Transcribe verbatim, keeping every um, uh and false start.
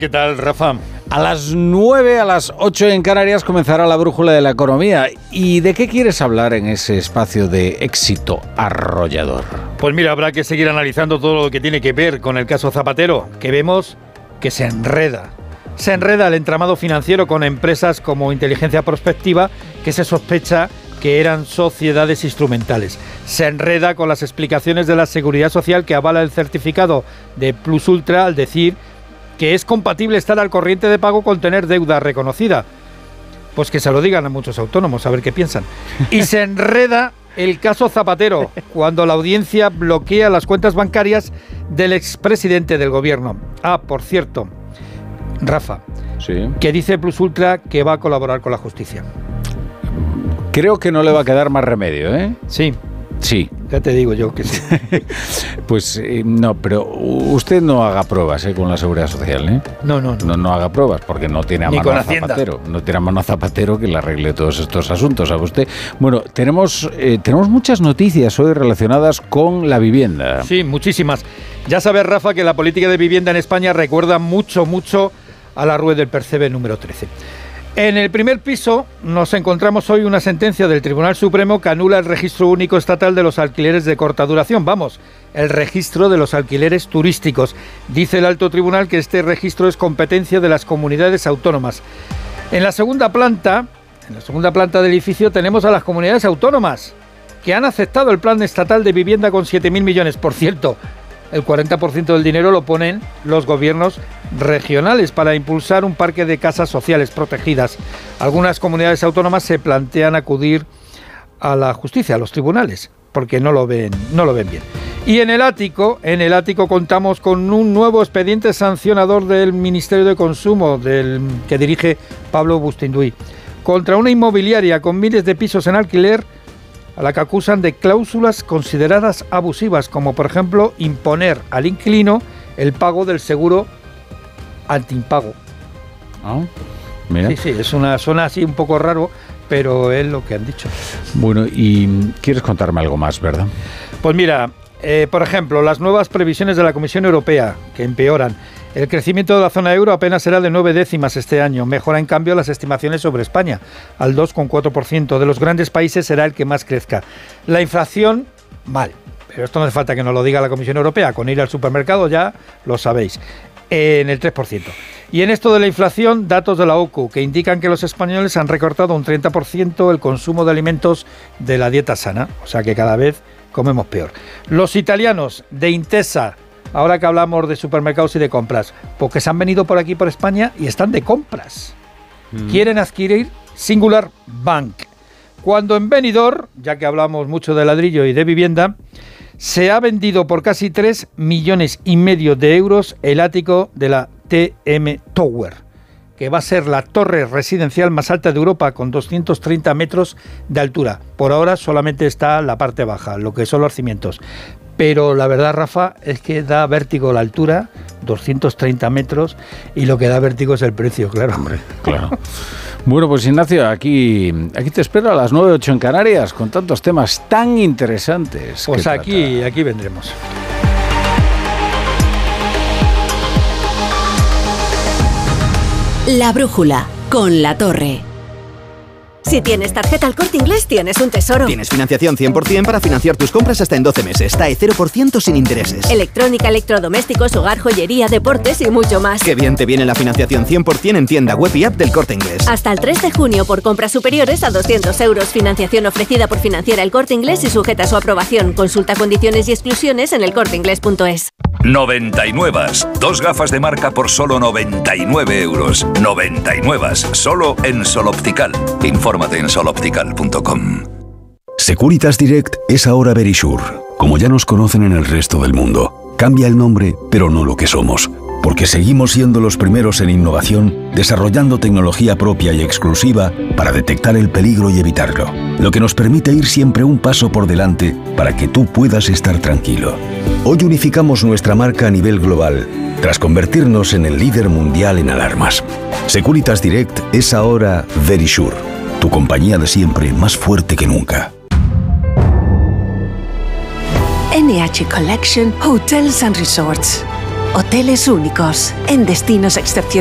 ¿Qué tal, Rafa? A las nueve, a las ocho en Canarias comenzará la brújula de la economía. ¿Y de qué quieres hablar en ese espacio de éxito arrollador? Pues mira, habrá que seguir analizando todo lo que tiene que ver con el caso Zapatero, que vemos que se enreda. Se enreda el entramado financiero con empresas como Inteligencia Prospectiva, que se sospecha que eran sociedades instrumentales. Se enreda con las explicaciones de la Seguridad Social que avala el certificado de Plus Ultra al decir que es compatible estar al corriente de pago con tener deuda reconocida. Pues que se lo digan a muchos autónomos, a ver qué piensan. Y se enreda el caso Zapatero, cuando la audiencia bloquea las cuentas bancarias del expresidente del gobierno. Ah, por cierto, Rafa, sí. que dice Plus Ultra que va a colaborar con la justicia. Creo que no le va a quedar más remedio, ¿eh? Sí. Sí. Ya te digo yo que sí. Pues eh, no, pero usted no haga pruebas eh, con la Seguridad Social, ¿eh? No, no, no. No, no haga pruebas, porque no tiene a Ni mano con a Hacienda. Zapatero. No tiene a mano a Zapatero que le arregle todos estos asuntos, ¿sabe usted? Bueno, tenemos, eh, tenemos muchas noticias hoy relacionadas con la vivienda. Sí, muchísimas. Ya sabes, Rafa, que la política de vivienda en España recuerda mucho, mucho a la Rue del Percebe número trece. En el primer piso nos encontramos hoy una sentencia del Tribunal Supremo que anula el registro único estatal de los alquileres de corta duración. Vamos, el registro de los alquileres turísticos. Dice el alto tribunal que este registro es competencia de las comunidades autónomas. En la segunda planta, en la segunda planta del edificio tenemos a las comunidades autónomas que han aceptado el plan estatal de vivienda con siete mil millones. Por cierto, el cuarenta por ciento del dinero lo ponen los gobiernos regionales para impulsar un parque de casas sociales protegidas. Algunas comunidades autónomas se plantean acudir a la justicia, a los tribunales, porque no lo ven, no lo ven bien. Y en el ático, en el ático contamos con un nuevo expediente sancionador del Ministerio de Consumo, del que dirige Pablo Bustinduy, contra una inmobiliaria con miles de pisos en alquiler, a la que acusan de cláusulas consideradas abusivas, como por ejemplo imponer al inquilino el pago del seguro antiimpago. ¿Ah? Mira. Sí, sí, es una zona así un poco raro, pero es lo que han dicho. Bueno, y quieres contarme algo más, ¿verdad? Pues mira, eh, por ejemplo, las nuevas previsiones de la Comisión Europea, que empeoran. El crecimiento de la zona euro apenas será de nueve décimas este año. Mejora, en cambio, las estimaciones sobre España, al dos coma cuatro por ciento. De los grandes países será el que más crezca. La inflación, mal. Pero esto no hace falta que nos lo diga la Comisión Europea. Con ir al supermercado ya lo sabéis. En el tres por ciento. Y en esto de la inflación, datos de la O C U, que indican que los españoles han recortado un treinta por ciento el consumo de alimentos de la dieta sana. O sea que cada vez comemos peor. Los italianos de Intesa, ahora que hablamos de supermercados y de compras, porque se han venido por aquí, por España, y están de compras. Mm. Quieren adquirir Singular Bank. Cuando en Benidorm, ya que hablamos mucho de ladrillo y de vivienda, se ha vendido por casi tres millones y medio de euros el ático de la T M Tower, que va a ser la torre residencial más alta de Europa, con doscientos treinta metros de altura. Por ahora solamente está la parte baja, lo que son los cimientos. Pero la verdad, Rafa, es que da vértigo la altura, doscientos treinta metros, y lo que da vértigo es el precio, claro. Hombre, claro. Bueno, pues Ignacio, aquí, aquí te espero a las nueve ocho en Canarias, con tantos temas tan interesantes. Pues aquí, aquí vendremos. La brújula, con La Torre. Si tienes tarjeta El Corte Inglés, tienes un tesoro. Tienes financiación cien por ciento para financiar tus compras hasta en doce meses. T A E cero por ciento sin intereses. Electrónica, electrodomésticos, hogar, joyería, deportes y mucho más. Qué bien te viene la financiación cien por ciento en tienda web y app del Corte Inglés. Hasta el tres de junio por compras superiores a doscientos euros. Financiación ofrecida por Financiera El Corte Inglés y sujeta a su aprobación. Consulta condiciones y exclusiones en elcorteinglés punto es. noventa y nueve. Dos gafas de marca por solo noventa y nueve euros. noventa y nueve. Solo en Sol Optical. Infórmate en sol optical punto com. Securitas Direct es ahora Verisure. Como ya nos conocen en el resto del mundo, cambia el nombre, pero no lo que somos. Porque seguimos siendo los primeros en innovación, desarrollando tecnología propia y exclusiva para detectar el peligro y evitarlo. Lo que nos permite ir siempre un paso por delante para que tú puedas estar tranquilo. Hoy unificamos nuestra marca a nivel global, tras convertirnos en el líder mundial en alarmas. Securitas Direct es ahora Verisure, tu compañía de siempre más fuerte que nunca. N H Collection Hotels and Resorts. Hoteles únicos, en destinos excepcionales.